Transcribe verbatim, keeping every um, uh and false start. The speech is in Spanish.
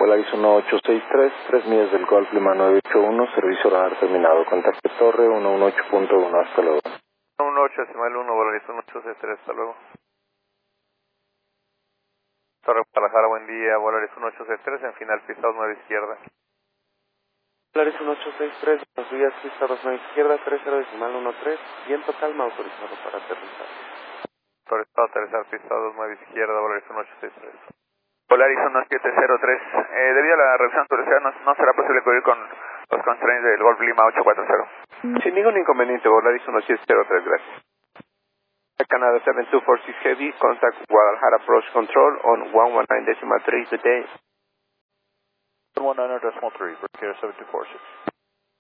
Polaris uno ocho seis tres, tres millas del Golf Lima nueve ocho uno, servicio radar terminado. Contacto Torre uno uno ocho punto uno, hasta luego. uno ocho decimal uno, Polaris uno ocho seis tres, hasta luego. Torre Guadalajara, buen día, Polaris uno ocho seis tres, en final pisados nueve izquierda. Polaris uno ocho seis tres, buenos días, pisados nueve izquierda, tres cero decimal uno tres, viento calma autorizado para aterrizar. Torre Estado, aterrizar pisados nueve izquierda, Polaris uno ocho seis tres. Polaris uno siete cero tres, eh, debido a la revisión autorizada no, no será posible cubrir con los constraints del Golf Lima ocho cuatro cero. Sin ningún inconveniente, Polaris uno siete cero tres, gracias. Canada seven two four six Heavy, contact Guadalajara approach control on one one nine decimal three today. one one nine decimal three, Bricare seven two four six.